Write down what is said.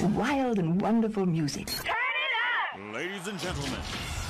wild and wonderful music. Turn it up! Ladies and gentlemen,